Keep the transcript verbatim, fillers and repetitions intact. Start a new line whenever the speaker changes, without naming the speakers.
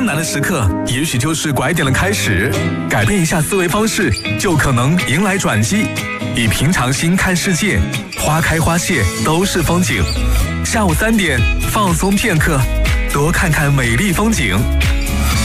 困难的时刻，也许就是拐点的开始。改变一下思维方式，就可能迎来转机。以平常心看世界，花开花谢都是风景。下午三点，放松片刻，多看看美丽风景。